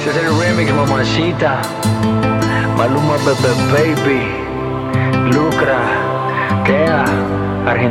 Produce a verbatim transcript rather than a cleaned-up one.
Este es el remix, mamacita. Maluma, bebé, baby.